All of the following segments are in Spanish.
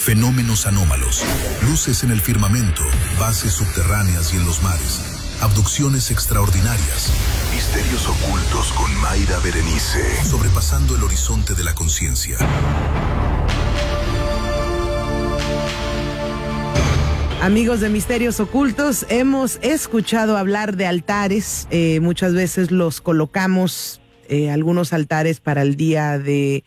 fenómenos anómalos, luces en el firmamento, bases subterráneas y en los mares, abducciones extraordinarias, misterios ocultos con Mayra Berenice, sobrepasando el horizonte de la conciencia. Amigos de Misterios Ocultos, hemos escuchado hablar de altares, muchas veces los colocamos, algunos altares para el día de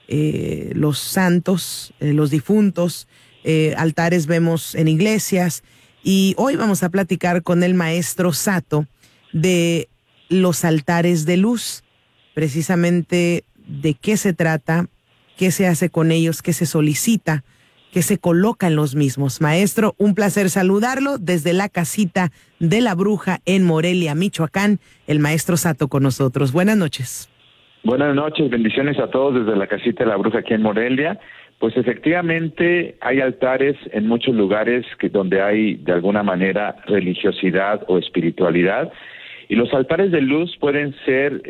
los santos, los difuntos, altares vemos en iglesias, y hoy vamos a platicar con el maestro Sato de los altares de luz, precisamente de qué se trata, qué se hace con ellos, qué se solicita, que se coloca en los mismos. Maestro, un placer saludarlo desde la casita de la Bruja en Morelia, Michoacán. El maestro Sato con nosotros. Buenas noches. Buenas noches, bendiciones a todos desde la casita de la Bruja aquí en Morelia. Pues efectivamente hay altares en muchos lugares donde hay de alguna manera religiosidad o espiritualidad, y los altares de luz pueden ser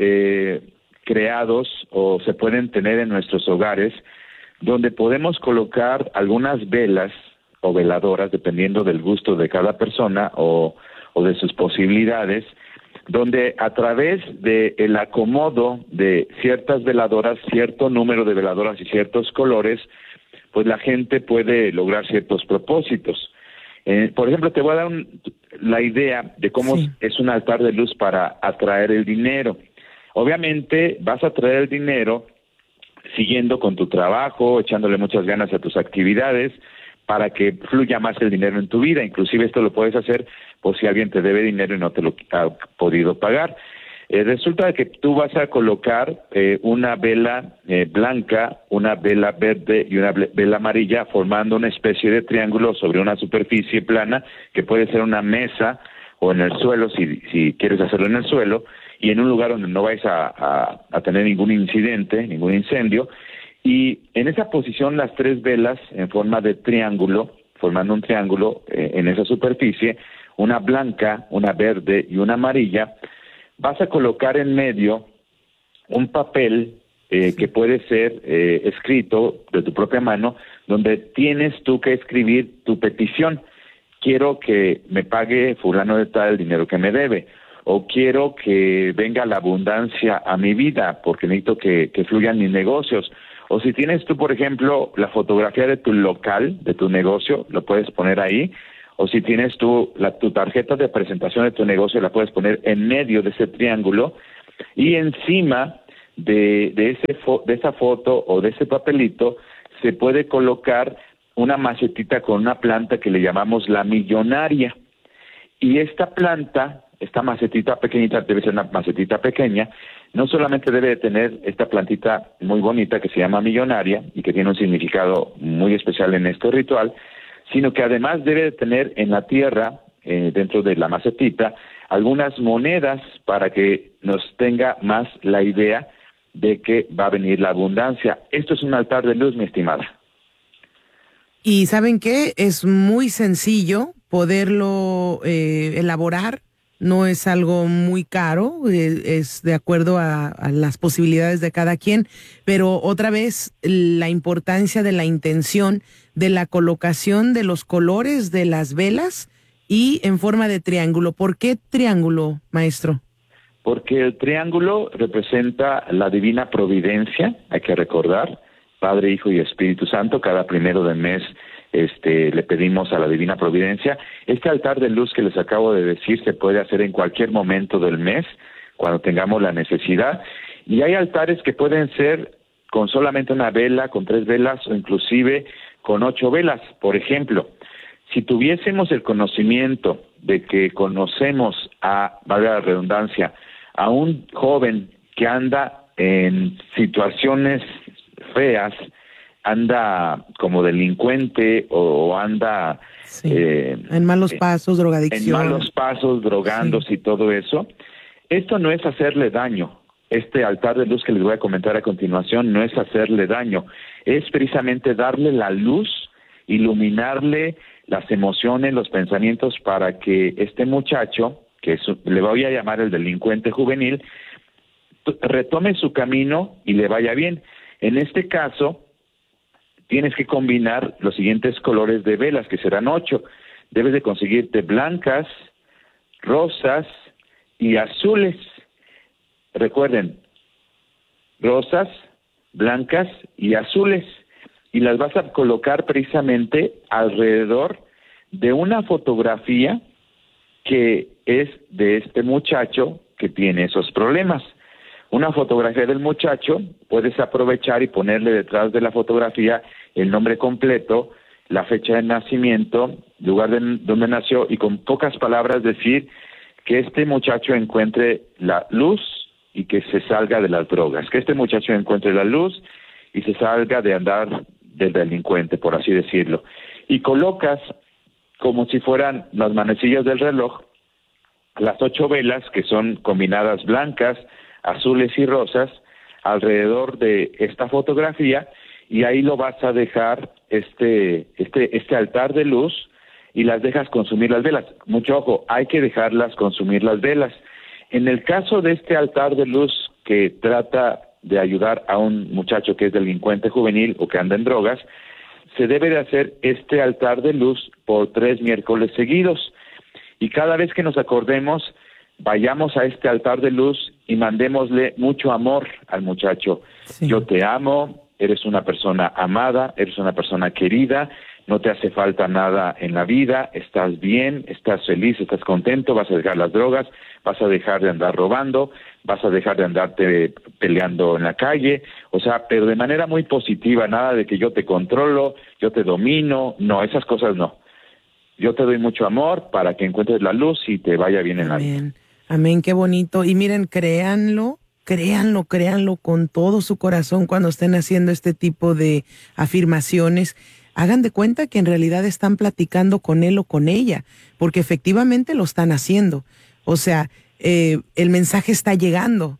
creados o se pueden tener en nuestros hogares, donde podemos colocar algunas velas o veladoras, dependiendo del gusto de cada persona o de sus posibilidades, donde a través del acomodo de ciertas veladoras, cierto número de veladoras y ciertos colores, pues la gente puede lograr ciertos propósitos. Por ejemplo, te voy a dar la idea de cómo es un altar de luz para atraer el dinero. Obviamente vas a atraer el dinero siguiendo con tu trabajo, echándole muchas ganas a tus actividades para que fluya más el dinero en tu vida. Inclusive esto lo puedes hacer por si alguien te debe dinero y no te lo ha podido pagar. Resulta que tú vas a colocar una vela blanca, una vela verde y una vela amarilla, formando una especie de triángulo sobre una superficie plana, que puede ser una mesa o en el suelo, si quieres hacerlo en el suelo, y en un lugar donde no vais a tener ningún incidente, ningún incendio. Y en esa posición las tres velas en forma de triángulo, formando un triángulo en esa superficie, una blanca, una verde y una amarilla, vas a colocar en medio un papel que puede ser escrito de tu propia mano, donde tienes tú que escribir tu petición. Quiero que me pague fulano de tal el dinero que me debe, o quiero que venga la abundancia a mi vida porque necesito que fluyan mis negocios. O si tienes tú, por ejemplo, la fotografía de tu local, de tu negocio, lo puedes poner ahí. O si tienes tú tu tarjeta de presentación de tu negocio, la puedes poner en medio de ese triángulo, y encima de esa foto o de ese papelito se puede colocar una macetita con una planta que le llamamos la millonaria. Y esta planta, esta macetita pequeñita, debe ser una macetita pequeña, no solamente debe de tener esta plantita muy bonita que se llama millonaria y que tiene un significado muy especial en este ritual, sino que además debe de tener en la tierra, dentro de la macetita, algunas monedas para que nos tenga más la idea de que va a venir la abundancia. Esto es un altar de luz, mi estimada. Y ¿saben qué? Es muy sencillo poderlo elaborar. No es algo muy caro, es de acuerdo a las posibilidades de cada quien, pero otra vez la importancia de la intención, de la colocación de los colores de las velas y en forma de triángulo. ¿Por qué triángulo, maestro? Porque el triángulo representa la divina providencia, hay que recordar, Padre, Hijo y Espíritu Santo. Cada primero del mes le pedimos a la divina providencia. Este altar de luz que les acabo de decir se puede hacer en cualquier momento del mes, cuando tengamos la necesidad, y hay altares que pueden ser con solamente una vela, con 3 velas o inclusive con 8 velas. Por ejemplo, si tuviésemos el conocimiento de que conocemos valga la redundancia, a un joven que anda en situaciones feas, anda como delincuente o anda en malos pasos, drogadicción. En malos pasos, drogándose y todo eso. Esto no es hacerle daño. Este altar de luz que les voy a comentar a continuación no es hacerle daño. Es precisamente darle la luz, iluminarle las emociones, los pensamientos, para que este muchacho, que le voy a llamar el delincuente juvenil, retome su camino y le vaya bien. En este caso, tienes que combinar los siguientes colores de velas, que serán 8. Debes de conseguirte blancas, rosas y azules. Recuerden, rosas, blancas y azules. Y las vas a colocar precisamente alrededor de una fotografía que es de este muchacho que tiene esos problemas. Una fotografía del muchacho, puedes aprovechar y ponerle detrás de la fotografía el nombre completo, la fecha de nacimiento, lugar donde nació, y con pocas palabras decir que este muchacho encuentre la luz y que se salga de las drogas, que este muchacho encuentre la luz y se salga de andar del delincuente, por así decirlo. Y colocas, como si fueran las manecillas del reloj, las 8 velas, que son combinadas blancas, azules y rosas, alrededor de esta fotografía, y ahí lo vas a dejar este altar de luz, y las dejas consumir las velas. Mucho ojo, hay que dejarlas consumir las velas. En el caso de este altar de luz que trata de ayudar a un muchacho que es delincuente juvenil o que anda en drogas, se debe de hacer este altar de luz por 3 miércoles seguidos. Y cada vez que nos acordemos, vayamos a este altar de luz y mandémosle mucho amor al muchacho. Sí. Yo te amo, eres una persona amada, eres una persona querida, no te hace falta nada en la vida, estás bien, estás feliz, estás contento, vas a dejar las drogas, vas a dejar de andar robando, vas a dejar de andarte peleando en la calle, o sea, pero de manera muy positiva, nada de que yo te controlo, yo te domino, no, esas cosas no. Yo te doy mucho amor para que encuentres la luz y te vaya bien en la vida. Amén, qué bonito. Y miren, créanlo con todo su corazón cuando estén haciendo este tipo de afirmaciones. Hagan de cuenta que en realidad están platicando con él o con ella, porque efectivamente lo están haciendo. O sea, el mensaje está llegando.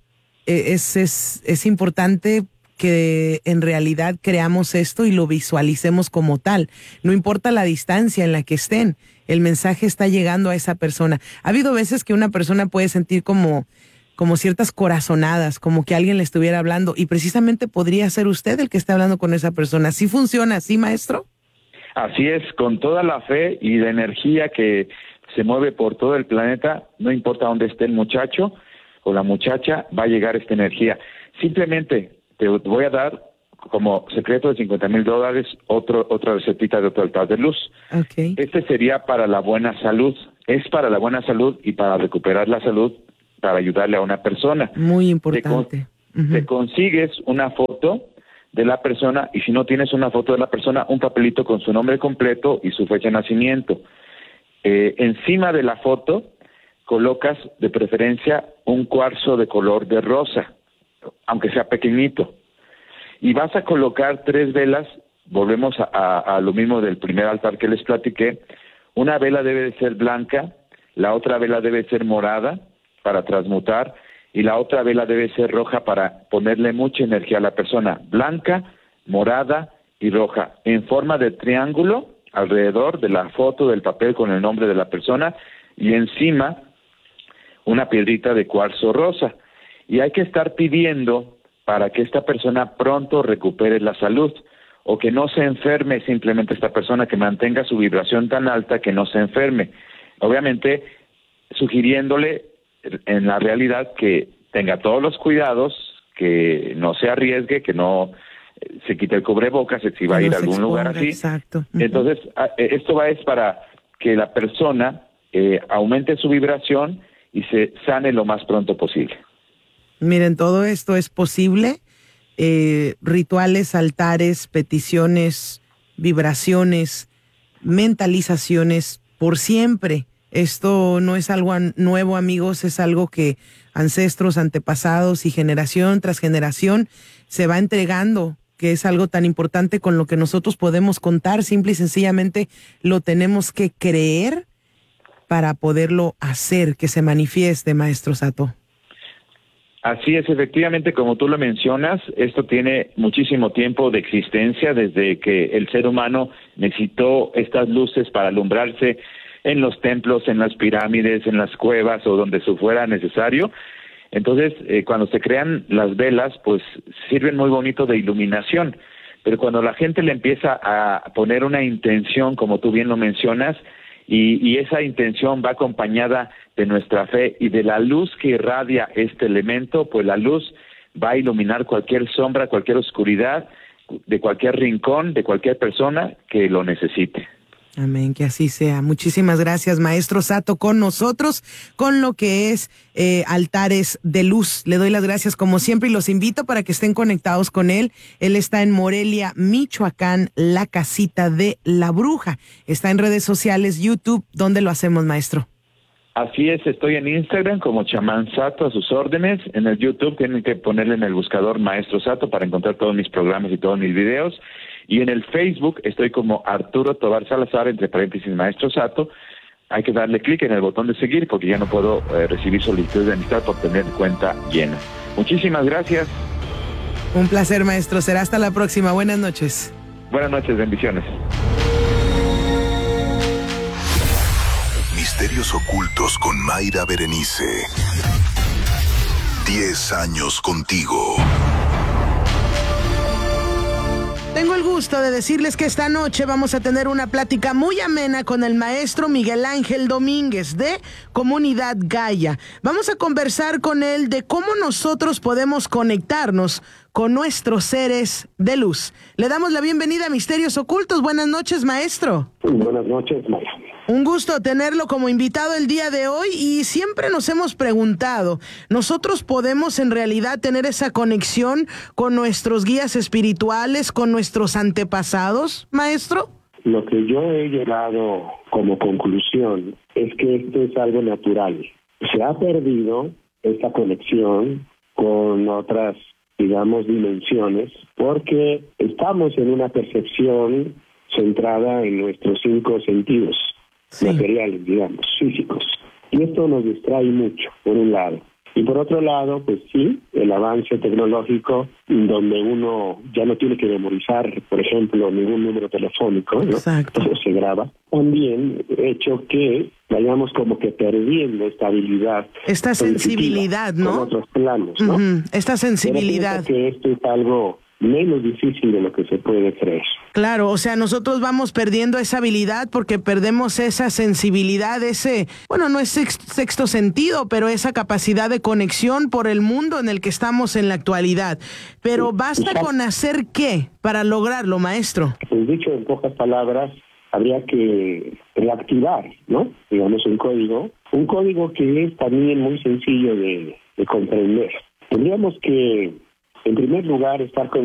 Es importante que en realidad creamos esto y lo visualicemos como tal. No importa la distancia en la que estén, el mensaje está llegando a esa persona. Ha habido veces que una persona puede sentir como ciertas corazonadas, como que alguien le estuviera hablando, y precisamente podría ser usted el que está hablando con esa persona. ¿Sí funciona así, maestro? Así es, con toda la fe y la energía que se mueve por todo el planeta, no importa dónde esté el muchacho o la muchacha, va a llegar esta energía. Simplemente te voy a dar como secreto de $50,000 otra recetita de otro altar de luz. Okay. Este sería para la buena salud, es para la buena salud y para recuperar la salud, para ayudarle a una persona. Muy importante. Te consigues una foto de la persona, y si no tienes una foto de la persona, un papelito con su nombre completo y su fecha de nacimiento. Encima de la foto colocas de preferencia un cuarzo de color de rosa, aunque sea pequeñito, y vas a colocar 3 velas. Volvemos a lo mismo del primer altar que les platiqué. Una vela debe de ser blanca, la otra vela debe ser morada para transmutar, y la otra vela debe ser roja para ponerle mucha energía a la persona. Blanca, morada y roja, en forma de triángulo alrededor de la foto del papel con el nombre de la persona, y encima una piedrita de cuarzo rosa. Y hay que estar pidiendo para que esta persona pronto recupere la salud, o que no se enferme simplemente esta persona, que mantenga su vibración tan alta que no se enferme. Obviamente sugiriéndole en la realidad que tenga todos los cuidados, que no se arriesgue, que no se quite el cubrebocas si va a ir a algún lugar así. Exacto. Entonces, esto es para que la persona aumente su vibración y se sane lo más pronto posible. Miren, todo esto es posible. Rituales, altares, peticiones, vibraciones, mentalizaciones, por siempre. Esto no es algo nuevo, amigos, es algo que ancestros, antepasados y generación tras generación se va entregando, que es algo tan importante con lo que nosotros podemos contar. Simple y sencillamente lo tenemos que creer para poderlo hacer, que se manifieste, maestro Sato. Así es, efectivamente, como tú lo mencionas, esto tiene muchísimo tiempo de existencia, desde que el ser humano necesitó estas luces para alumbrarse en los templos, en las pirámides, en las cuevas o donde se fuera necesario. Entonces, cuando se crean las velas, pues sirven muy bonito de iluminación, pero cuando la gente le empieza a poner una intención, como tú bien lo mencionas, y esa intención va acompañada de nuestra fe y de la luz que irradia este elemento, pues la luz va a iluminar cualquier sombra, cualquier oscuridad, de cualquier rincón, de cualquier persona que lo necesite. Amén, que así sea. Muchísimas gracias, maestro Sato, con nosotros, con lo que es Altares de Luz. Le doy las gracias como siempre y los invito para que estén conectados con él. Él está en Morelia, Michoacán, la casita de la bruja. Está en redes sociales, YouTube. ¿Dónde lo hacemos, maestro? Así es, estoy en Instagram como Chamán Sato, a sus órdenes. En el YouTube tienen que ponerle en el buscador Maestro Sato para encontrar todos mis programas y todos mis videos. Y en el Facebook estoy como Arturo Tobar Salazar, entre paréntesis Maestro Sato. Hay que darle clic en el botón de seguir porque ya no puedo recibir solicitudes de amistad por tener cuenta llena. Muchísimas gracias. Un placer, maestro. Será hasta la próxima. Buenas noches. Buenas noches, bendiciones. Misterios ocultos con Mayra Berenice. 10 años contigo. Tengo el gusto de decirles que esta noche vamos a tener una plática muy amena con el maestro Miguel Ángel Domínguez de Comunidad Gaia. Vamos a conversar con él de cómo nosotros podemos conectarnos con nuestros seres de luz. Le damos la bienvenida a Misterios Ocultos. Buenas noches, maestro. Buenas noches, Mayra. Un gusto tenerlo como invitado el día de hoy y siempre nos hemos preguntado, ¿nosotros podemos en realidad tener esa conexión con nuestros guías espirituales, con nuestros antepasados, maestro? Lo que yo he llegado como conclusión es que esto es algo natural. Se ha perdido esta conexión con otras, digamos, dimensiones porque estamos en una percepción centrada en nuestros 5 sentidos. Sí. Materiales, digamos, físicos. Y esto nos distrae mucho, por un lado. Y por otro lado, pues sí, el avance tecnológico, donde uno ya no tiene que memorizar, por ejemplo, ningún número telefónico, ¿no? Exacto. Eso se graba. También hecho que vayamos como que perdiendo estabilidad. Esta sensibilidad, ¿no? Con otros planos, ¿no? Esta sensibilidad. Pero pienso que esto es algo menos difícil de lo que se puede creer. Claro, o sea, nosotros vamos perdiendo esa habilidad porque perdemos esa sensibilidad, ese, bueno, no es sexto sentido, pero esa capacidad de conexión por el mundo en el que estamos en la actualidad. Pero ¿basta con hacer qué para lograrlo, maestro? Pues dicho en pocas palabras, habría que reactivar, ¿no? Digamos un código que es también muy sencillo de comprender. Tendríamos que, en primer lugar, estar con